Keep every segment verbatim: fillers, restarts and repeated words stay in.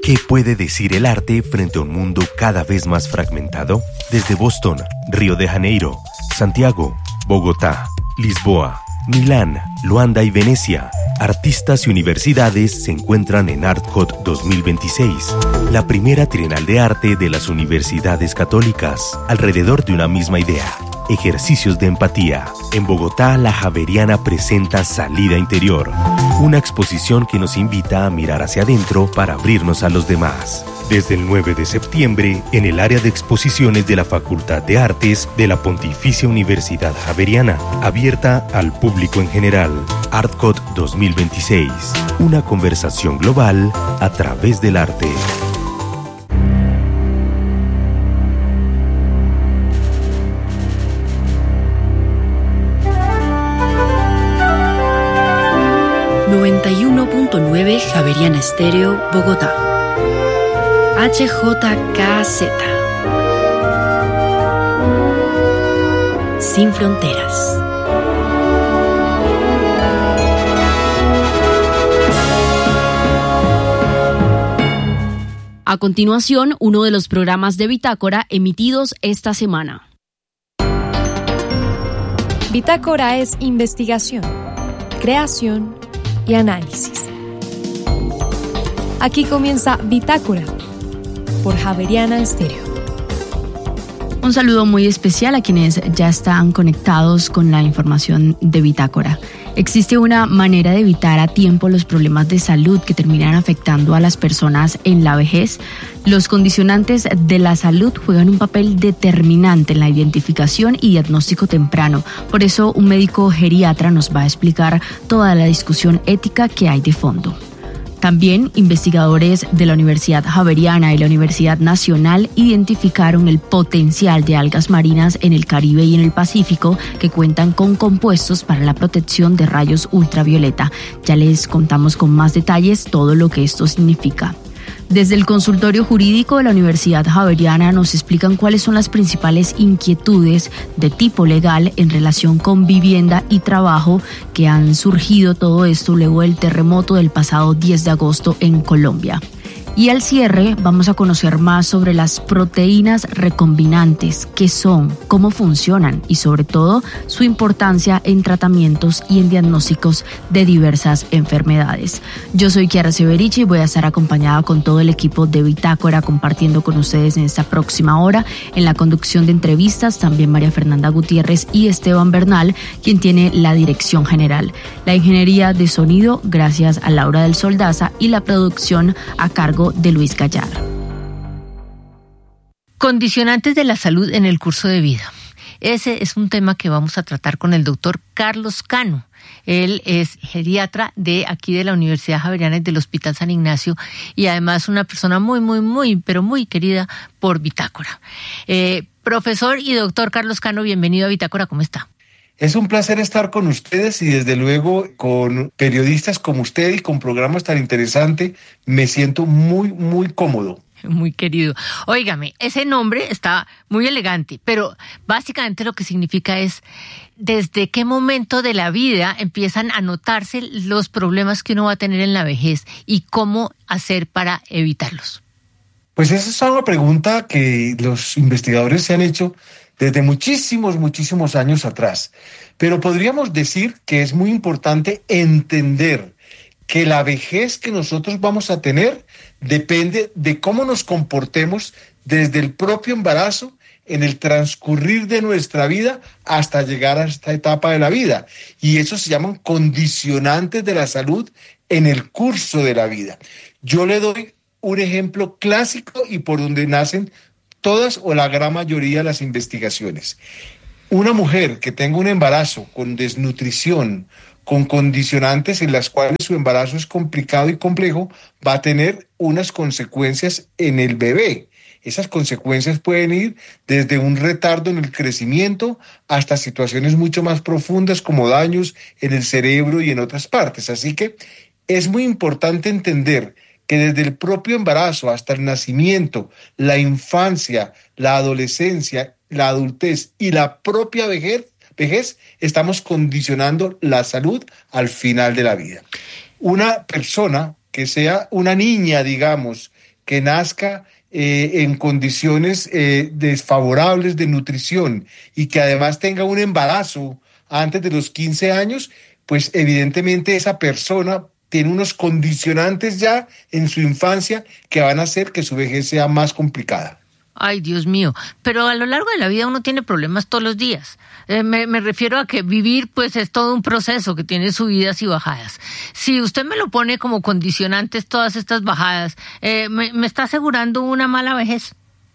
¿Qué puede decir el arte frente a un mundo cada vez más fragmentado? Desde Boston, Río de Janeiro, Santiago, Bogotá, Lisboa, Milán, Luanda y Venecia, artistas y universidades se encuentran en ArtCot dos mil veintiséis, la primera trienal de arte de las universidades católicas, alrededor de una misma idea: ejercicios de empatía. En Bogotá, la Javeriana presenta Salida Interior, una exposición que nos invita a mirar hacia adentro para abrirnos a los demás. Desde el nueve de septiembre, en el área de exposiciones de la Facultad de Artes de la Pontificia Universidad Javeriana, abierta al público en general. ArtCot dos mil veintiséis, una conversación global a través del arte. noventa y uno punto nueve Javeriana Estéreo, Bogotá. H J K Z. Sin fronteras. A continuación, uno de los programas de Bitácora emitidos esta semana. Bitácora es investigación, creación y análisis. Aquí comienza Bitácora por Javeriana Estéreo. Un saludo muy especial a quienes ya están conectados con la información de Bitácora. Existe una manera de evitar a tiempo los problemas de salud que terminan afectando a las personas en la vejez. Los condicionantes de la salud juegan un papel determinante en la identificación y diagnóstico temprano. Por eso, un médico geriatra nos va a explicar toda la discusión ética que hay de fondo. También investigadores de la Universidad Javeriana y la Universidad Nacional identificaron el potencial de algas marinas en el Caribe y en el Pacífico que cuentan con compuestos para la protección de rayos ultravioleta. Ya les contamos con más detalles todo lo que esto significa. Desde el consultorio jurídico de la Universidad Javeriana nos explican cuáles son las principales inquietudes de tipo legal en relación con vivienda y trabajo que han surgido todo esto luego del terremoto del pasado diez de agosto en Colombia. Y al cierre vamos a conocer más sobre las proteínas recombinantes, qué son, cómo funcionan y sobre todo su importancia en tratamientos y en diagnósticos de diversas enfermedades. Yo soy Kiara Severiche y voy a estar acompañada con todo el equipo de Bitácora compartiendo con ustedes en esta próxima hora. En la conducción de entrevistas también María Fernanda Gutiérrez y Esteban Bernal, quien tiene la dirección general. La ingeniería de sonido gracias a Laura del Soldaza y la producción a cargo de Luis Gallar. Condicionantes de la salud en el curso de vida. Ese es un tema que vamos a tratar con el doctor Carlos Cano. Él es geriatra de aquí de la Universidad Javeriana y del Hospital San Ignacio y además una persona muy, muy, muy, pero muy querida por Bitácora. Eh, profesor y doctor Carlos Cano, bienvenido a Bitácora, ¿cómo está? Es un placer estar con ustedes y desde luego con periodistas como usted y con programas tan interesantes. Me siento muy, muy cómodo. Muy querido. Óigame, ese nombre está muy elegante, pero básicamente lo que significa es desde qué momento de la vida empiezan a notarse los problemas que uno va a tener en la vejez y cómo hacer para evitarlos. Pues esa es una pregunta que los investigadores se han hecho desde muchísimos, muchísimos años atrás. Pero podríamos decir que es muy importante entender que la vejez que nosotros vamos a tener depende de cómo nos comportemos desde el propio embarazo, en el transcurrir de nuestra vida hasta llegar a esta etapa de la vida. Y eso se llaman condicionantes de la salud en el curso de la vida. Yo le doy un ejemplo clásico y por donde nacen todas o la gran mayoría de las investigaciones. Una mujer que tenga un embarazo con desnutrición, con condicionantes en las cuales su embarazo es complicado y complejo, va a tener unas consecuencias en el bebé. Esas consecuencias pueden ir desde un retardo en el crecimiento hasta situaciones mucho más profundas como daños en el cerebro y en otras partes. Así que es muy importante entender que desde el propio embarazo hasta el nacimiento, la infancia, la adolescencia, la adultez y la propia vejez, vejez, estamos condicionando la salud al final de la vida. Una persona que sea una niña, digamos, que nazca eh, en condiciones eh, desfavorables de nutrición y que además tenga un embarazo antes de los quince años, pues evidentemente esa persona tiene unos condicionantes ya en su infancia que van a hacer que su vejez sea más complicada. Ay, Dios mío, pero a lo largo de la vida uno tiene problemas todos los días. Eh, me, me refiero a que vivir pues es todo un proceso que tiene subidas y bajadas. Si usted me lo pone como condicionantes todas estas bajadas, eh, me, me está asegurando una mala vejez.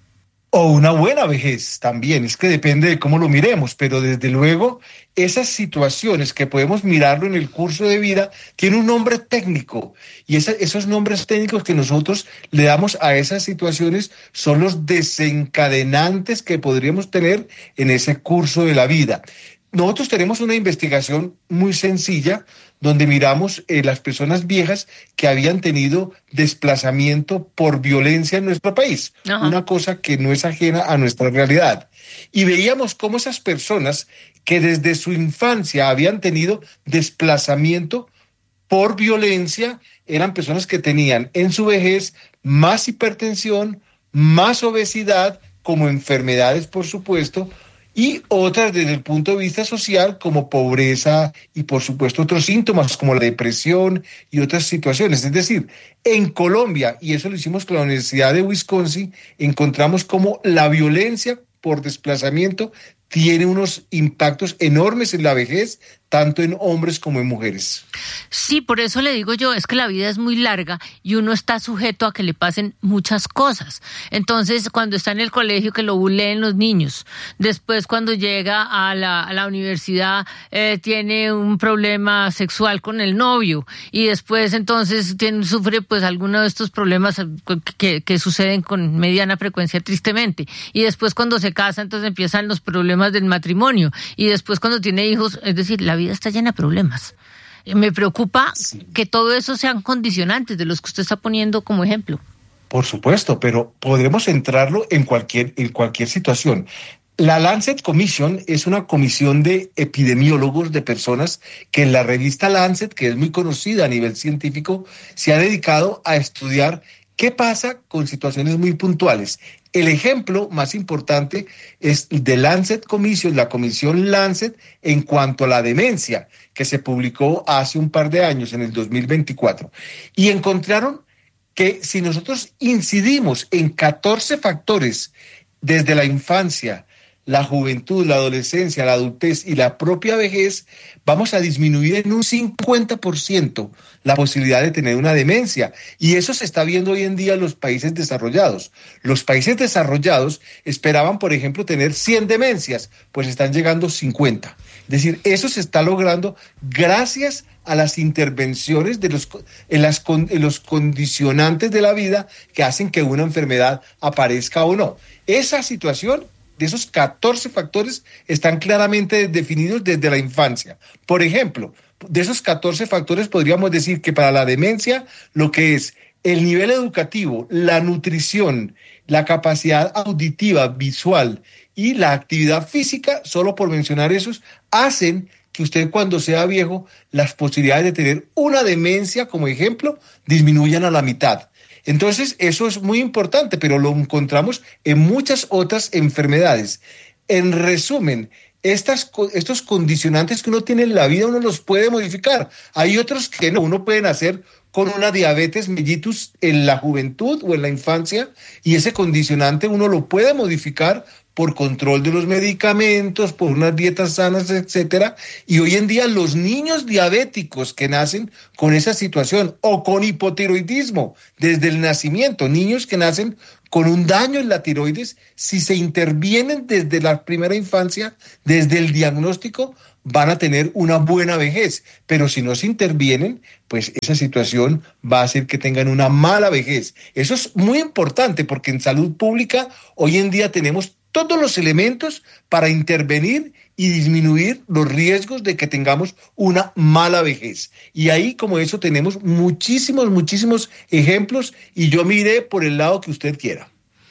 O una buena vejez también, es que depende de cómo lo miremos, pero desde luego esas situaciones que podemos mirarlo en el curso de vida tienen un nombre técnico y esa, esos nombres técnicos que nosotros le damos a esas situaciones son los desencadenantes que podríamos tener en ese curso de la vida. Nosotros tenemos una investigación muy sencilla donde miramos eh, las personas viejas que habían tenido desplazamiento por violencia en nuestro país, Ajá. una cosa que no es ajena a nuestra realidad. Y veíamos cómo esas personas que desde su infancia habían tenido desplazamiento por violencia eran personas que tenían en su vejez más hipertensión, más obesidad, como enfermedades, por supuesto, y otras desde el punto de vista social como pobreza y por supuesto otros síntomas como la depresión y otras situaciones. Es decir, en Colombia, y eso lo hicimos con la Universidad de Wisconsin, encontramos cómo la violencia por desplazamiento tiene unos impactos enormes en la vejez, tanto en hombres como en mujeres. Sí, por eso le digo yo, es que la vida es muy larga y uno está sujeto a que le pasen muchas cosas. Entonces, cuando está en el colegio, que lo buleen los niños. Después, cuando llega a la, a la universidad, eh, tiene un problema sexual con el novio. Y después, entonces, tiene, sufre pues alguno de estos problemas que, que suceden con mediana frecuencia, tristemente. Y después, cuando se casa, entonces empiezan los problemas del matrimonio. Y después, cuando tiene hijos, es decir, la vida está llena de problemas. Me preocupa sí. que todo eso sean condicionantes de los que usted está poniendo como ejemplo. Por supuesto, pero podremos centrarlo en cualquier, en cualquier situación. La Lancet Commission es una comisión de epidemiólogos, de personas que en la revista Lancet, que es muy conocida a nivel científico, se ha dedicado a estudiar qué pasa con situaciones muy puntuales. El ejemplo más importante es de Lancet Commission, la comisión Lancet, en cuanto a la demencia, que se publicó hace un par de años, en el dos mil veinticuatro. Y encontraron que si nosotros incidimos en catorce factores desde la infancia, la juventud, la adolescencia, la adultez y la propia vejez, vamos a disminuir en un cincuenta por ciento la posibilidad de tener una demencia. Y eso se está viendo hoy en día en los países desarrollados. Los países desarrollados esperaban, por ejemplo, tener cien demencias, pues están llegando cincuenta. Es decir, eso se está logrando gracias a las intervenciones de los, en, las, en los condicionantes de la vida que hacen que una enfermedad aparezca o no. Esa situación de esos catorce factores están claramente definidos desde la infancia. Por ejemplo, de esos catorce factores podríamos decir que para la demencia lo que es el nivel educativo, la nutrición, la capacidad auditiva, visual y la actividad física, solo por mencionar esos, hacen que usted cuando sea viejo las posibilidades de tener una demencia, como ejemplo, disminuyan a la mitad. Entonces, eso es muy importante, pero lo encontramos en muchas otras enfermedades. En resumen, estas, estos condicionantes que uno tiene en la vida, uno los puede modificar. Hay otros que no, uno puede nacer con una diabetes mellitus en la juventud o en la infancia, y ese condicionante uno lo puede modificar por control de los medicamentos, por unas dietas sanas, etcétera. Y hoy en día los niños diabéticos que nacen con esa situación o con hipotiroidismo desde el nacimiento, niños que nacen con un daño en la tiroides, si se intervienen desde la primera infancia, desde el diagnóstico, van a tener una buena vejez. Pero si no se intervienen, pues esa situación va a hacer que tengan una mala vejez. Eso es muy importante porque en salud pública hoy en día tenemos todos los elementos para intervenir y disminuir los riesgos de que tengamos una mala vejez. Y ahí, como eso, tenemos muchísimos, muchísimos ejemplos y yo miré por el lado que usted quiera.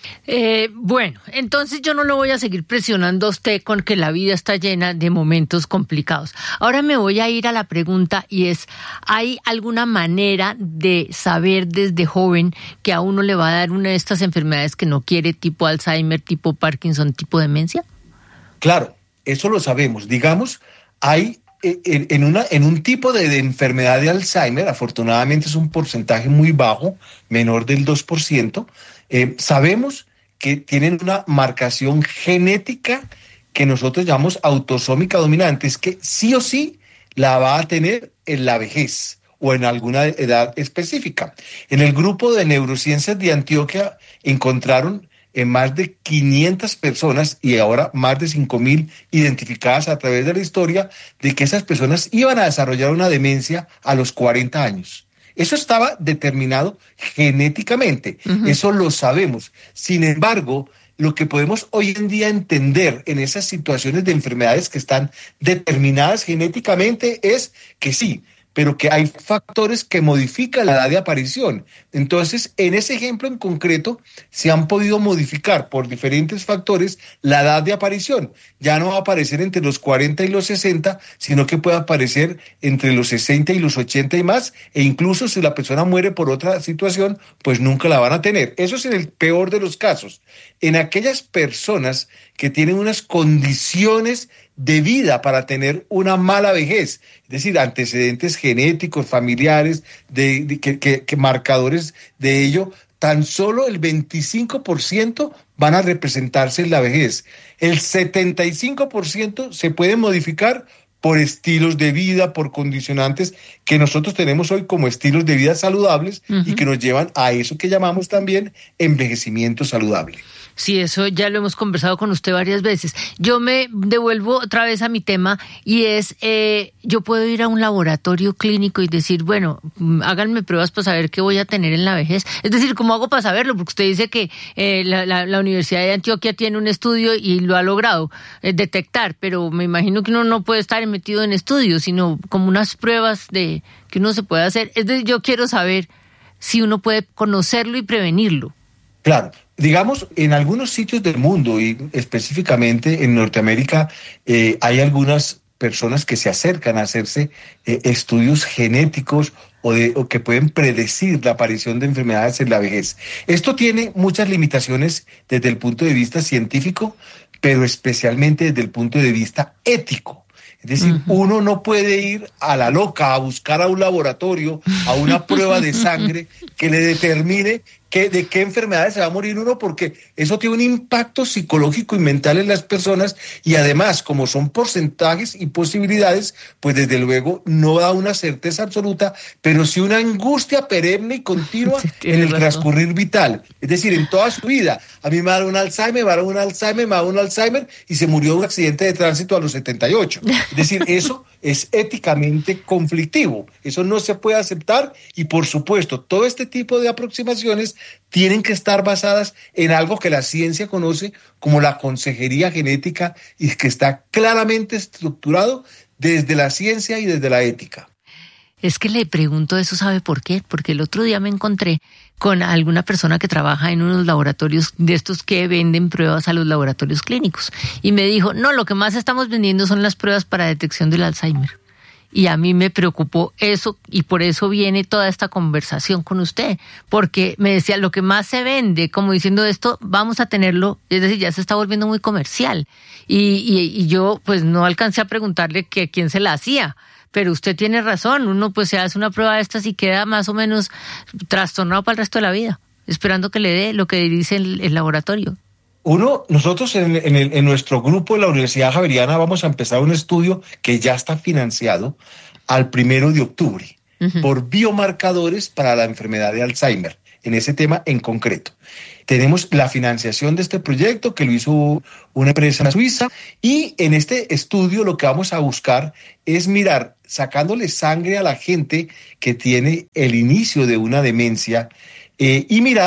Eh, bueno, entonces yo no lo voy a seguir presionando a usted con que la vida está llena de momentos complicados. Ahora me voy a ir a la pregunta y es, ¿hay alguna manera de saber desde joven que a uno le va a dar una de estas enfermedades que no quiere, tipo Alzheimer, tipo Parkinson, tipo demencia? Claro, eso lo sabemos. Digamos, hay en, en, una, en un tipo de, de enfermedad de Alzheimer, afortunadamente es un porcentaje muy bajo, menor del dos por ciento, eh, sabemos que tienen una marcación genética que nosotros llamamos autosómica dominante, es que sí o sí la va a tener en la vejez o en alguna edad específica. En el grupo de neurociencias de Antioquia encontraron en más de quinientas personas y ahora más de cinco mil identificadas a través de la historia de que esas personas iban a desarrollar una demencia a los cuarenta años. Eso estaba determinado genéticamente, uh-huh. Eso lo sabemos. Sin embargo, lo que podemos hoy en día entender en esas situaciones de enfermedades que están determinadas genéticamente es que sí, pero que hay factores que modifican la edad de aparición. Entonces, en ese ejemplo en concreto, se han podido modificar por diferentes factores la edad de aparición. Ya no va a aparecer entre los cuarenta y los sesenta, sino que puede aparecer entre los sesenta y los ochenta y más, e incluso si la persona muere por otra situación, pues nunca la van a tener. Eso es en el peor de los casos. En aquellas personas que tienen unas condiciones de vida para tener una mala vejez, es decir, antecedentes genéticos, familiares, de, de, que, que, que marcadores de ello, tan solo el veinticinco por ciento van a representarse en la vejez. El setenta y cinco por ciento se puede modificar por estilos de vida, por condicionantes que nosotros tenemos hoy como estilos de vida saludables, uh-huh. y que nos llevan a eso que llamamos también envejecimiento saludable. Sí, eso ya lo hemos conversado con usted varias veces. Yo me devuelvo otra vez a mi tema y es, eh, yo puedo ir a un laboratorio clínico y decir, bueno, háganme pruebas para saber qué voy a tener en la vejez. Es decir, ¿cómo hago para saberlo? Porque usted dice que eh, la, la, la Universidad de Antioquia tiene un estudio y lo ha logrado eh, detectar, pero me imagino que uno no puede estar metido en estudios, sino como unas pruebas de que uno se puede hacer. Es decir, yo quiero saber si uno puede conocerlo y prevenirlo. Claro, digamos, en algunos sitios del mundo y específicamente en Norteamérica eh, hay algunas personas que se acercan a hacerse eh, estudios genéticos o, de, o que pueden predecir la aparición de enfermedades en la vejez. Esto tiene muchas limitaciones desde el punto de vista científico, pero especialmente desde el punto de vista ético. Es decir, uh-huh. uno no puede ir a la loca a buscar a un laboratorio, a una prueba de sangre que le determine que, de qué enfermedades se va a morir uno, porque eso tiene un impacto psicológico y mental en las personas y además, como son porcentajes y posibilidades, pues desde luego no da una certeza absoluta, pero sí una angustia perenne y continua sí, en el razón. Transcurrir vital. Es decir, en toda su vida. A mí me va a dar un Alzheimer, me va a dar un Alzheimer, me va a dar un Alzheimer y se murió de un accidente de tránsito a los setenta y ocho. Es decir, eso es éticamente conflictivo. Eso no se puede aceptar y, por supuesto, todo este tipo de aproximaciones tienen que estar basadas en algo que la ciencia conoce como la consejería genética y que está claramente estructurado desde la ciencia y desde la ética. Es que le pregunto eso, ¿sabe por qué? Porque el otro día me encontré con alguna persona que trabaja en unos laboratorios de estos que venden pruebas a los laboratorios clínicos y me dijo, no, lo que más estamos vendiendo son las pruebas para detección del Alzheimer. Y a mí me preocupó eso y por eso viene toda esta conversación con usted, porque me decía, lo que más se vende, como diciendo esto, vamos a tenerlo, es decir, ya se está volviendo muy comercial. Y, y, y yo pues no alcancé a preguntarle que quién se la hacía, pero usted tiene razón, uno pues se hace una prueba de estas y queda más o menos trastornado para el resto de la vida, esperando que le dé lo que dice el, el laboratorio. Uno, nosotros en, en, el, en nuestro grupo de la Universidad Javeriana vamos a empezar un estudio que ya está financiado al primero de octubre uh-huh. por biomarcadores para la enfermedad de Alzheimer, en ese tema en concreto. Tenemos la financiación de este proyecto que lo hizo una empresa suiza y en este estudio lo que vamos a buscar es mirar, sacándole sangre a la gente que tiene el inicio de una demencia eh, y mirar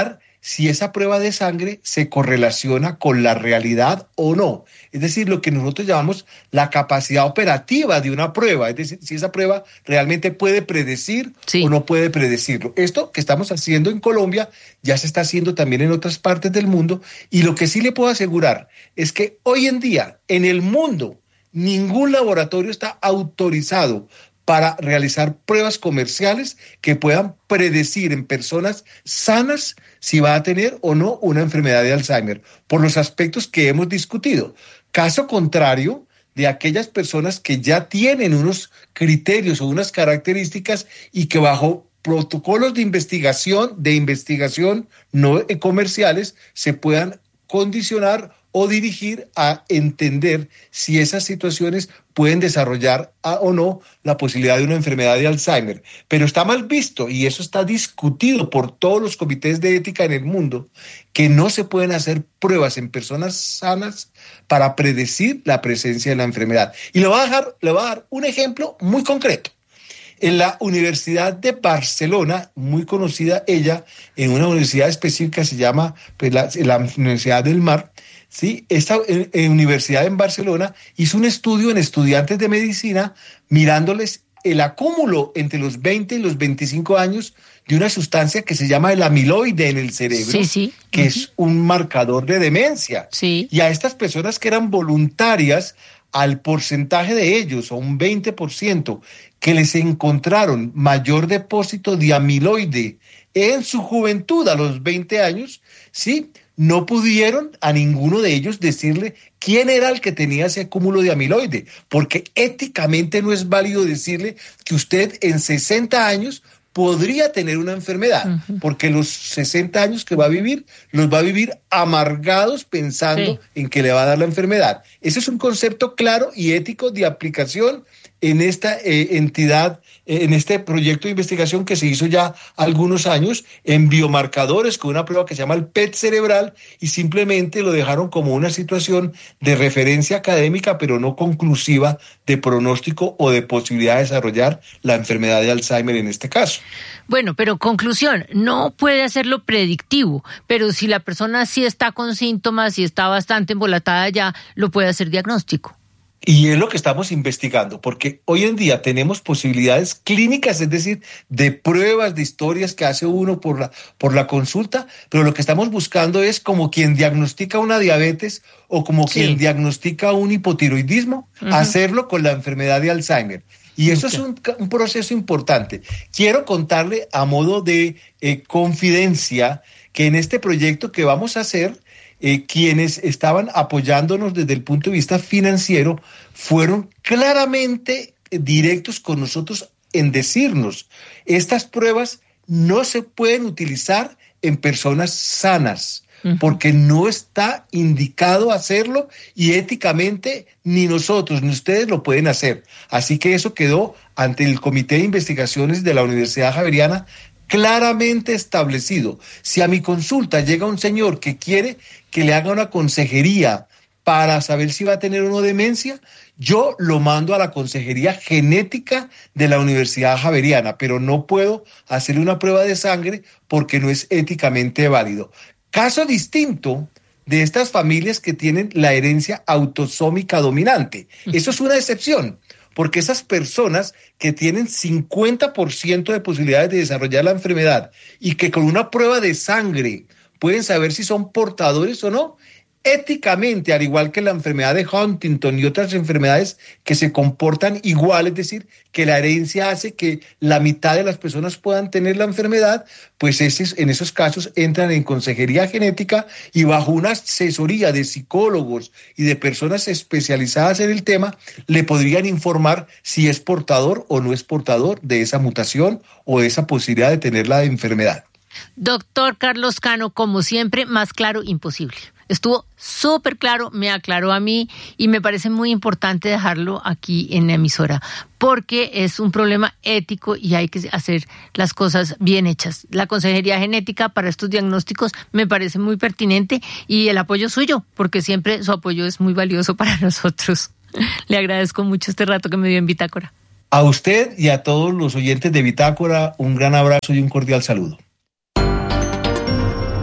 si esa prueba de sangre se correlaciona con la realidad o no. Es decir, lo que nosotros llamamos la capacidad operativa de una prueba, es decir, si esa prueba realmente puede predecir sí. o no puede predecirlo. Esto que estamos haciendo en Colombia ya se está haciendo también en otras partes del mundo, y lo que sí le puedo asegurar es que hoy en día en el mundo ningún laboratorio está autorizado para realizar pruebas comerciales que puedan predecir en personas sanas si va a tener o no una enfermedad de Alzheimer, por los aspectos que hemos discutido. Caso contrario de aquellas personas que ya tienen unos criterios o unas características y que bajo protocolos de investigación, de investigación no comerciales, se puedan condicionar o dirigir a entender si esas situaciones pueden desarrollar a, o no la posibilidad de una enfermedad de Alzheimer. Pero está mal visto, y eso está discutido por todos los comités de ética en el mundo, que no se pueden hacer pruebas en personas sanas para predecir la presencia de la enfermedad. Y le voy a dejar, le voy a dar un ejemplo muy concreto. En la Universidad de Barcelona, muy conocida ella, en una universidad específica, se llama pues, la, la Universidad del Mar, ¿sí? Esta eh, eh, universidad en Barcelona hizo un estudio en estudiantes de medicina mirándoles el acúmulo entre los veinte y los veinticinco años de una sustancia que se llama el amiloide en el cerebro, sí, sí. que uh-huh. es un marcador de demencia. Sí. Y a estas personas que eran voluntarias, al porcentaje de ellos, o un veinte por ciento, que les encontraron mayor depósito de amiloide en su juventud, a los veinte años, ¿sí? No pudieron a ninguno de ellos decirle quién era el que tenía ese acúmulo de amiloide, porque éticamente no es válido decirle que usted en sesenta años podría tener una enfermedad, uh-huh. porque los sesenta años que va a vivir, los va a vivir amargados pensando sí. en que le va a dar la enfermedad. Ese es un concepto claro y ético de aplicación en esta eh, entidad, eh, en este proyecto de investigación que se hizo ya algunos años en biomarcadores con una prueba que se llama el P E T cerebral, y simplemente lo dejaron como una situación de referencia académica, pero no conclusiva de pronóstico o de posibilidad de desarrollar la enfermedad de Alzheimer en este caso. Bueno, pero conclusión, no puede hacerlo predictivo, pero si la persona sí está con síntomas y está bastante embolatada ya, lo puede hacer diagnóstico. Y es lo que estamos investigando, porque hoy en día tenemos posibilidades clínicas, es decir, de pruebas, de historias que hace uno por la, por la consulta, pero lo que estamos buscando es como quien diagnostica una diabetes o como sí. quien diagnostica un hipotiroidismo, uh-huh. hacerlo con la enfermedad de Alzheimer. Y eso okay. es un, un proceso importante. Quiero contarle a modo de eh, confidencia que en este proyecto que vamos a hacer, Eh, quienes estaban apoyándonos desde el punto de vista financiero fueron claramente directos con nosotros en decirnos, estas pruebas no se pueden utilizar en personas sanas, uh-huh. porque no está indicado hacerlo y éticamente ni nosotros ni ustedes lo pueden hacer. Así que eso quedó ante el Comité de Investigaciones de la Universidad Javeriana claramente establecido. Si a mi consulta llega un señor que quiere que le haga una consejería para saber si va a tener o no demencia, yo lo mando a la consejería genética de la Universidad Javeriana, pero no puedo hacerle una prueba de sangre porque no es éticamente válido. Caso distinto de estas familias que tienen la herencia autosómica dominante. Eso es una excepción, porque esas personas que tienen cincuenta por ciento de posibilidades de desarrollar la enfermedad y que con una prueba de sangre pueden saber si son portadores o no, éticamente, al igual que la enfermedad de Huntington y otras enfermedades que se comportan igual, es decir, que la herencia hace que la mitad de las personas puedan tener la enfermedad, pues ese, en esos casos entran en consejería genética y bajo una asesoría de psicólogos y de personas especializadas en el tema, le podrían informar si es portador o no es portador de esa mutación o de esa posibilidad de tener la enfermedad. Doctor Carlos Cano, como siempre, más claro imposible. Estuvo súper claro, me aclaró a mí y me parece muy importante dejarlo aquí en la emisora porque es un problema ético y hay que hacer las cosas bien hechas. La consejería genética para estos diagnósticos me parece muy pertinente y el apoyo suyo, porque siempre su apoyo es muy valioso para nosotros. Le agradezco mucho este rato que me dio en Bitácora. A usted y a todos los oyentes de Bitácora, un gran abrazo y un cordial saludo.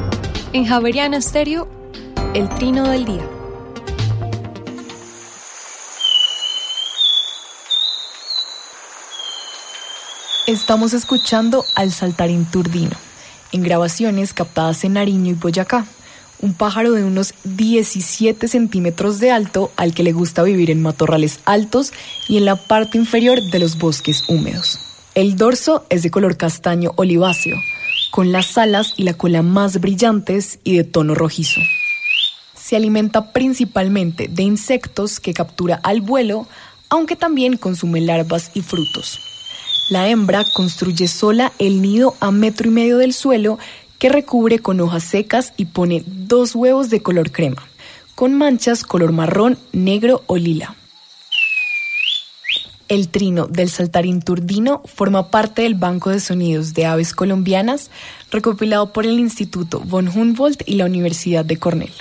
En Javeriana Estéreo, el trino del día. Estamos escuchando al saltarín turdino, en grabaciones captadas en Nariño y Boyacá, un pájaro de unos diecisiete centímetros de alto al que le gusta vivir en matorrales altos y en la parte inferior de los bosques húmedos. El dorso es de color castaño oliváceo, con las alas y la cola más brillantes y de tono rojizo. Se alimenta principalmente de insectos que captura al vuelo, aunque también consume larvas y frutos. La hembra construye sola el nido a metro y medio del suelo, que recubre con hojas secas y pone dos huevos de color crema, con manchas color marrón, negro o lila. El trino del saltarín turdino forma parte del Banco de Sonidos de Aves Colombianas, recopilado por el Instituto von Humboldt y la Universidad de Cornell.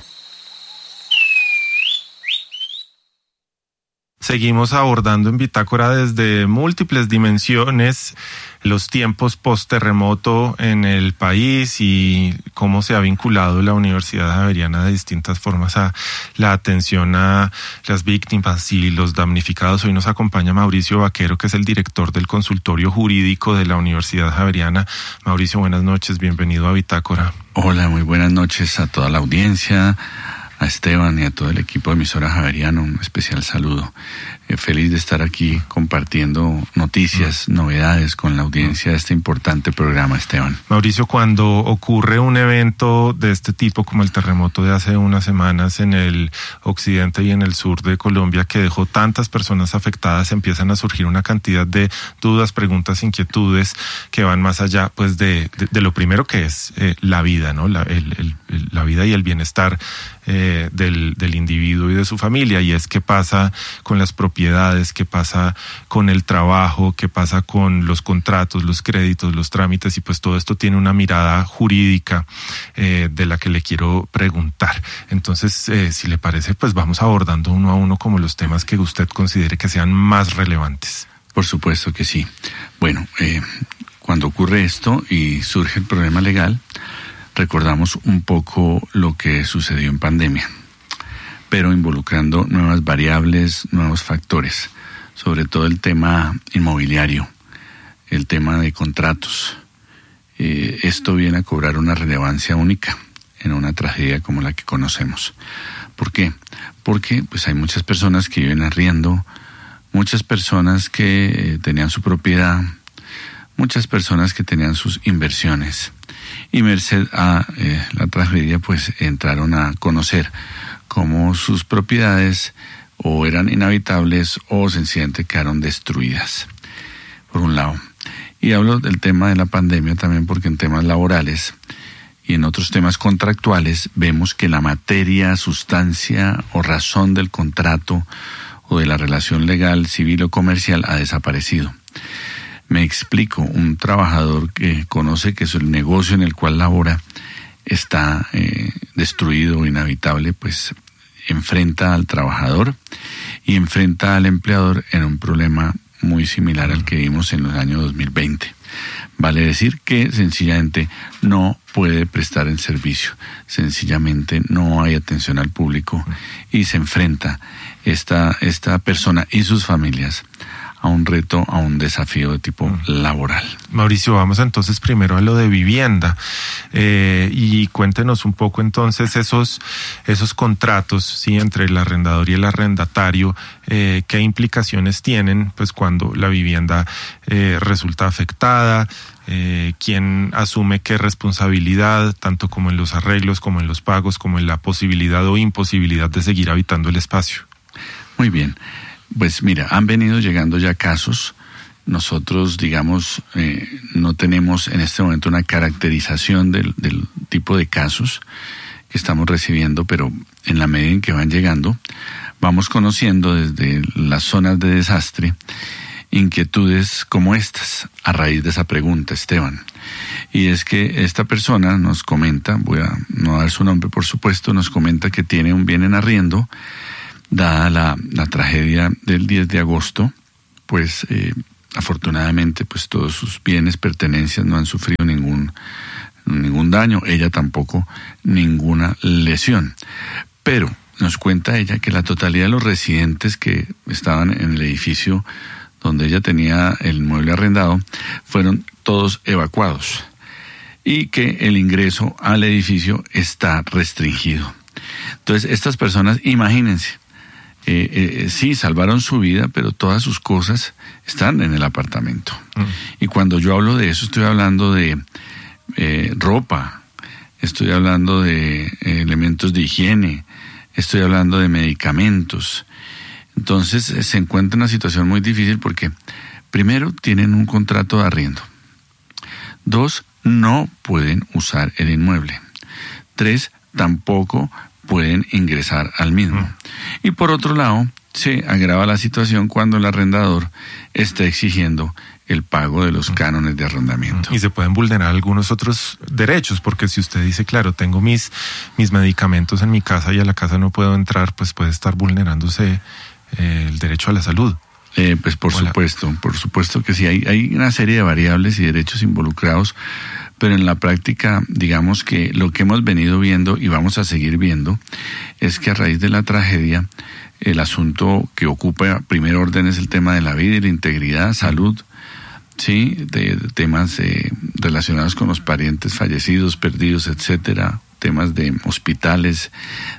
Seguimos abordando en Bitácora desde múltiples dimensiones los tiempos post-terremoto en el país y cómo se ha vinculado la Universidad Javeriana de distintas formas a la atención a las víctimas y los damnificados. Hoy nos acompaña Mauricio Vaquero, que es el director del consultorio jurídico de la Universidad Javeriana. Mauricio, buenas noches, bienvenido a Bitácora. Hola, muy buenas noches a toda la audiencia, a Esteban y a todo el equipo de emisora Javeriana, un especial saludo. Eh, feliz de estar aquí compartiendo noticias, novedades con la audiencia de este importante programa, Esteban. Mauricio, cuando ocurre un evento de este tipo como el terremoto de hace unas semanas en el occidente y en el sur de Colombia, que dejó tantas personas afectadas, empiezan a surgir una cantidad de dudas, preguntas, inquietudes que van más allá pues de, de, de lo primero que es eh, la vida, ¿no? La, el, el, la vida y el bienestar eh, del, del individuo y de su familia, y es qué pasa con las propiedades, qué pasa con el trabajo, qué pasa con los contratos, los créditos, los trámites, y pues todo esto tiene una mirada jurídica eh, de la que le quiero preguntar. Entonces, eh, si le parece, pues vamos abordando uno a uno como los temas que usted considere que sean más relevantes. Por supuesto que sí. Bueno, eh, cuando ocurre esto y surge el problema legal, recordamos un poco lo que sucedió en pandemia, pero involucrando nuevas variables, nuevos factores, sobre todo el tema inmobiliario, el tema de contratos. Eh, esto viene a cobrar una relevancia única en una tragedia como la que conocemos. ¿Por qué? Porque pues hay muchas personas que viven arriendo, muchas personas que eh, tenían su propiedad, muchas personas que tenían sus inversiones, y merced a eh, la tragedia pues entraron a conocer cómo sus propiedades o eran inhabitables o sencillamente quedaron destruidas, por un lado. Y hablo del tema de la pandemia también porque en temas laborales y en otros temas contractuales vemos que la materia, sustancia o razón del contrato o de la relación legal, civil o comercial ha desaparecido. Me explico, un trabajador que conoce que el negocio en el cual labora está eh, destruido o inhabitable, pues enfrenta al trabajador y enfrenta al empleador en un problema muy similar al que vimos en los años dos mil veinte. Vale decir que sencillamente no puede prestar el servicio, sencillamente no hay atención al público y se enfrenta esta, esta persona y sus familias a un reto, a un desafío de tipo laboral. Mauricio, vamos entonces primero a lo de vivienda eh, y cuéntenos un poco entonces esos esos contratos, sí, entre el arrendador y el arrendatario, eh, qué implicaciones tienen, pues cuando la vivienda eh, resulta afectada, eh, quién asume qué responsabilidad, tanto como en los arreglos, como en los pagos, como en la posibilidad o imposibilidad de seguir habitando el espacio. Muy bien. Pues mira, han venido llegando ya casos. Nosotros, digamos, eh, no tenemos en este momento una caracterización del, del tipo de casos que estamos recibiendo, pero en la medida en que van llegando, vamos conociendo desde las zonas de desastre inquietudes como estas, a raíz de esa pregunta, Esteban. Y es que esta persona nos comenta, voy a no dar su nombre por supuesto, nos comenta que tiene un bien en arriendo. Dada la, la tragedia del diez de agosto, pues eh, afortunadamente pues todos sus bienes, pertenencias no han sufrido ningún, ningún daño, ella tampoco ninguna lesión. Pero nos cuenta ella que la totalidad de los residentes que estaban en el edificio donde ella tenía el inmueble arrendado fueron todos evacuados y que el ingreso al edificio está restringido. Entonces, estas personas, imagínense, eh, eh, sí, salvaron su vida, pero todas sus cosas están en el apartamento. Mm. Y cuando yo hablo de eso, estoy hablando de eh, ropa, estoy hablando de eh, elementos de higiene, estoy hablando de medicamentos. Entonces, eh, se encuentra en una situación muy difícil porque, primero, tienen un contrato de arriendo. Dos, no pueden usar el inmueble. Tres, tampoco pueden ingresar al mismo. Mm. Y por otro lado, se agrava la situación cuando el arrendador está exigiendo el pago de los cánones de arrendamiento. Y se pueden vulnerar algunos otros derechos, porque si usted dice, claro, tengo mis, mis medicamentos en mi casa y a la casa no puedo entrar, pues puede estar vulnerándose eh, el derecho a la salud. Eh, pues por Hola. supuesto, por supuesto que sí, hay, hay una serie de variables y derechos involucrados, pero en la práctica, digamos que lo que hemos venido viendo y vamos a seguir viendo es que a raíz de la tragedia, el asunto que ocupa primer orden es el tema de la vida y la integridad, salud, sí, de, de temas eh, relacionados con los parientes fallecidos, perdidos, etcétera, temas de hospitales,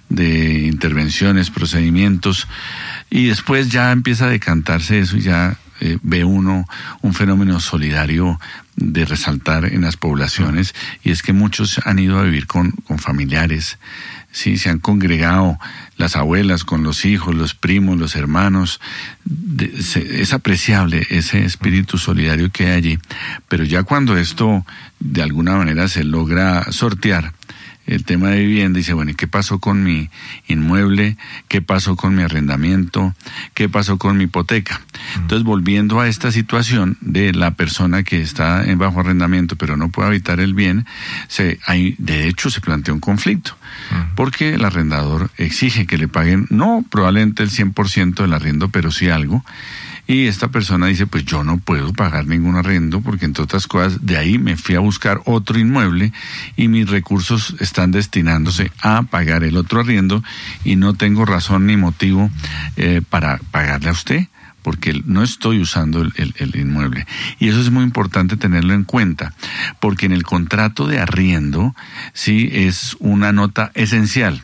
de intervenciones, procedimientos, y después ya empieza a decantarse eso y ya eh, ve uno un fenómeno solidario de resaltar en las poblaciones, y es que muchos han ido a vivir con, con familiares, sí, se han congregado las abuelas con los hijos, los primos, los hermanos. De, se, es apreciable ese espíritu solidario que hay allí, pero ya cuando esto de alguna manera se logra sortear, el tema de vivienda, dice, bueno, ¿y qué pasó con mi inmueble? ¿Qué pasó con mi arrendamiento? ¿Qué pasó con mi hipoteca? Entonces, volviendo a esta situación de la persona que está en bajo arrendamiento pero no puede habitar el bien, se, hay, de hecho se plantea un conflicto, porque el arrendador exige que le paguen, no probablemente el cien por ciento del arriendo, pero sí algo. Y esta persona dice, pues yo no puedo pagar ningún arriendo porque, entre otras cosas, de ahí me fui a buscar otro inmueble y mis recursos están destinándose a pagar el otro arriendo y no tengo razón ni motivo eh, para pagarle a usted porque no estoy usando el, el, el inmueble. Y eso es muy importante tenerlo en cuenta, porque en el contrato de arriendo sí es una nota esencial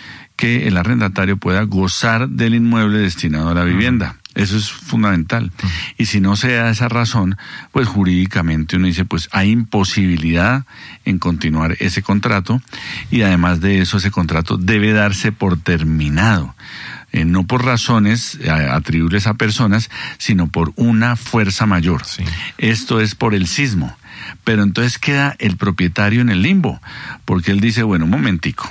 que el arrendatario pueda gozar del inmueble destinado a la vivienda. Eso es fundamental. Uh-huh. Y si no se da esa razón, pues jurídicamente uno dice, pues hay imposibilidad en continuar ese contrato, y además de eso, ese contrato debe darse por terminado. Eh, no por razones eh, atribuibles a personas, sino por una fuerza mayor. Sí. Esto es por el sismo. Pero entonces queda el propietario en el limbo, porque él dice, bueno, un momentico,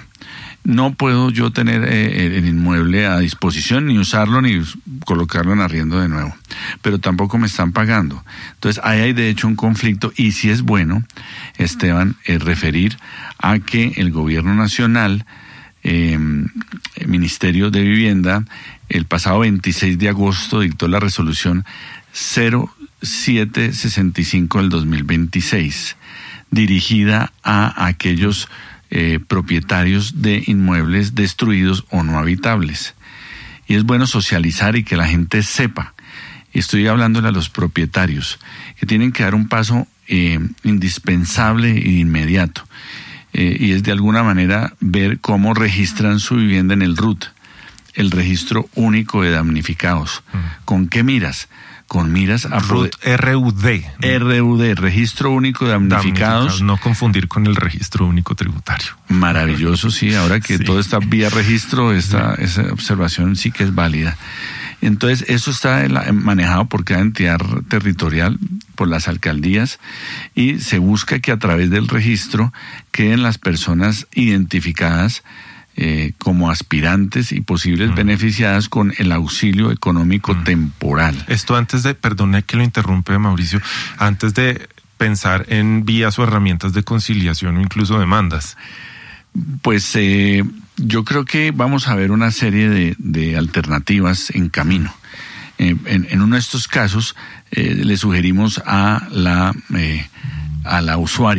no puedo yo tener eh, el inmueble a disposición, ni usarlo, ni colocarlo en arriendo de nuevo, pero tampoco me están pagando. Entonces, ahí hay de hecho un conflicto, y sí es bueno, Esteban, eh, referir a que el Gobierno Nacional, eh, el Ministerio de Vivienda, el pasado veintiséis de agosto dictó la resolución cero siete sesenta y cinco del dos mil veintiséis, dirigida a aquellos Eh, propietarios de inmuebles destruidos o no habitables. Y es bueno socializar y que la gente sepa. Estoy hablándole a los propietarios, que tienen que dar un paso eh, indispensable e inmediato. Eh, y es de alguna manera ver cómo registran su vivienda en el R U D, el Registro Único de Damnificados. Mm. ¿Con qué miras? Con miras a poder... R U D. R U D, Registro Único de Damnificados. Damnificados. No confundir con el Registro Único Tributario. Maravilloso, sí, ahora que sí. Todo está vía registro, esta, sí. Esa observación sí que es válida. Entonces, eso está manejado por cada entidad territorial, por las alcaldías, y se busca que a través del registro queden las personas identificadas Eh, como aspirantes y posibles mm. beneficiadas con el auxilio económico mm. temporal. Esto antes de, perdone que lo interrumpe, Mauricio, antes de pensar en vías o herramientas de conciliación o incluso demandas. Pues eh, yo creo que vamos a ver una serie de, de alternativas en camino. Eh, en, en uno de estos casos eh, le sugerimos a la, eh, a la usuaria